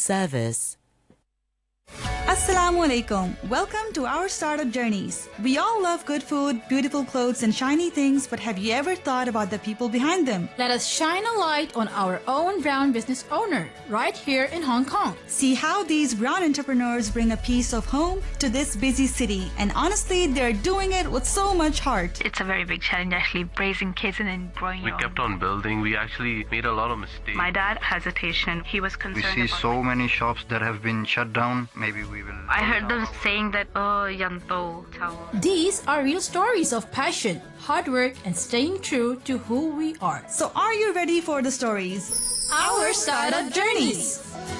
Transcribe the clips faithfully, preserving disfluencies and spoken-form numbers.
service. Assalamu alaikum. Welcome to our startup journeys. We all love good food, beautiful clothes, and shiny things, but have you ever thought about the people behind them? Let us shine a light on our own brown business owner right here in Hong Kong. See how these brown entrepreneurs bring a piece of home to this busy city. And honestly, they're doing it with so much heart. It's a very big challenge actually, raising kids and then growing We your kept own. on building. We actually made a lot of mistakes. My dad hesitation. He was We concerned see about so many shops that have been shut down. Maybe we will... I heard them saying that, oh, yanto, chao. These are real stories of passion, hard work, and staying true to who we are. So are you ready for the stories? Our startup journeys.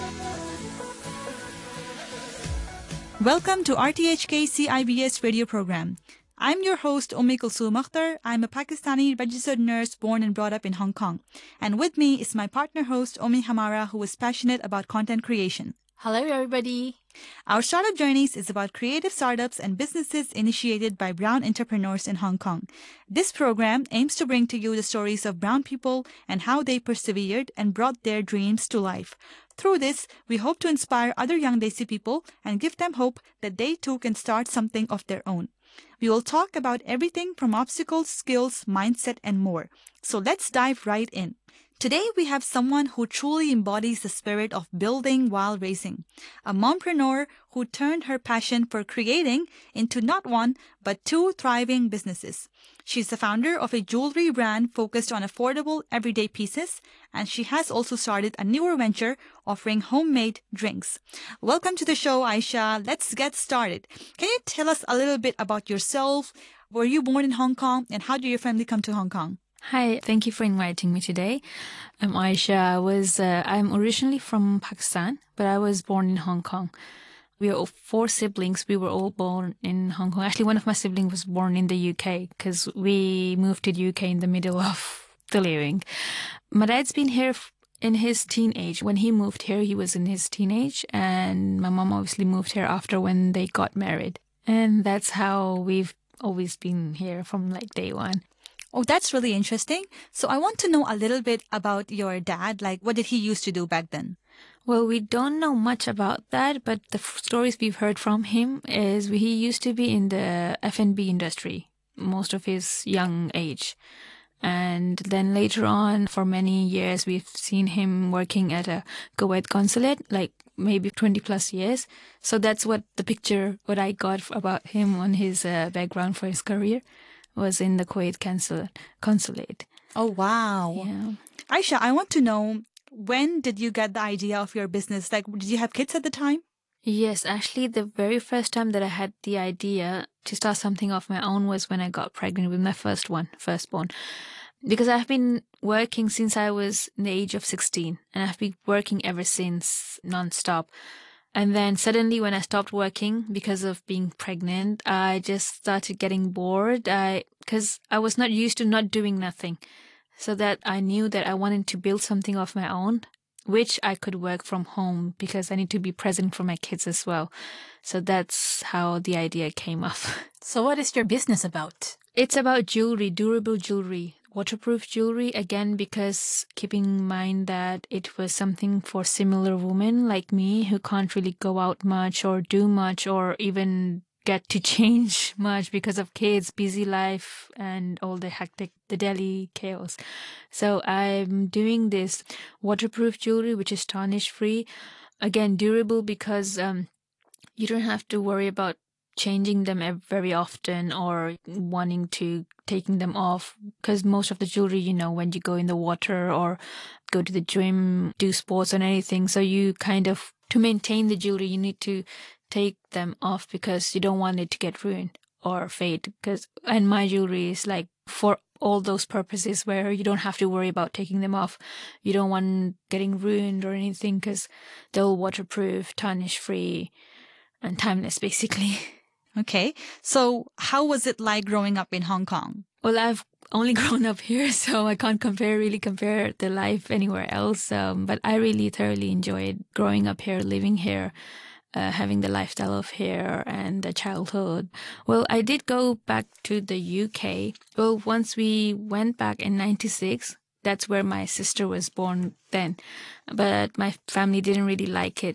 Welcome to R T H K C I B S radio program. I'm your host, Ummi Kulsoom Akhtar. I'm a Pakistani registered nurse born and brought up in Hong Kong. And with me is my partner host, Ummi Hamara, who is passionate about content creation. Hello, everybody. Our Startup Journeys is about creative startups and businesses initiated by brown entrepreneurs in Hong Kong. This program aims to bring to you the stories of brown people and how they persevered and brought their dreams to life. Through this, we hope to inspire other young Desi people and give them hope that they too can start something of their own. We will talk about everything from obstacles, skills, mindset, and more. So let's dive right in. Today, we have someone who truly embodies the spirit of building while racing. A mompreneur who turned her passion for creating into not one, but two thriving businesses. She's the founder of a jewelry brand focused on affordable everyday pieces, and she has also started a newer venture offering homemade drinks. Welcome to the show, Aisha. Let's get started. Can you tell us a little bit about yourself? Were you born in Hong Kong, and how did your family come to Hong Kong? Hi, thank you for inviting me today. I'm Aisha. I was, uh, I'm originally from Pakistan, but I was born in Hong Kong. We are four siblings. We were all born in Hong Kong. Actually, one of my siblings was born in the U K because we moved to the U K in the middle of the living. My dad's been here in his teenage. When he moved here, he was in his teenage, and my mom obviously moved here after when they got married. And that's how we've always been here from like day one. Oh, that's really interesting. So I want to know a little bit about your dad. Like, what did he used to do back then? Well, we don't know much about that, but the f- stories we've heard from him is he used to be in the F and B industry most of his young age. And then later on, for many years, we've seen him working at a Kuwait consulate, like maybe twenty plus years. So that's what the picture, what I got about him on his uh, background for his career. Was in the Kuwait consulate. consulate. Oh, wow. Yeah. Aisha, I want to know, when did you get the idea of your business? Like, did you have kids at the time? Yes, actually, the very first time that I had the idea to start something of my own was when I got pregnant with my first one, firstborn. Because I've been working since I was in the age of sixteen, and I've been working ever since, non-stop. And then suddenly when I stopped working because of being pregnant, I just started getting bored. I, because I was not used to not doing nothing. So that I knew that I wanted to build something of my own, which I could work from home because I need to be present for my kids as well. So that's how the idea came up. So what is your business about? It's about jewelry, durable jewelry. Waterproof jewelry, again, because keeping in mind that it was something for similar women like me who can't really go out much or do much or even get to change much because of kids, busy life, and all the hectic, the Delhi chaos. So I'm doing this waterproof jewelry, which is tarnish free. Again, durable because um, you don't have to worry about changing them very often or wanting to taking them off, because most of the jewelry, you know, when you go in the water or go to the gym, do sports or anything, so you kind of, to maintain the jewelry, you need to take them off because you don't want it to get ruined or fade. Because, and my jewelry is like for all those purposes where you don't have to worry about taking them off. You don't want getting ruined or anything because they're all waterproof, tarnish free, and timeless, basically. Okay. So how was it like growing up in Hong Kong? Well, I've only grown up here, so I can't compare, really compare the life anywhere else. Um, but I really thoroughly enjoyed growing up here, living here, uh, having the lifestyle of here and the childhood. Well, I did go back to the U K. Well, once we went back in ninety-six, that's where my sister was born then. But my family didn't really like it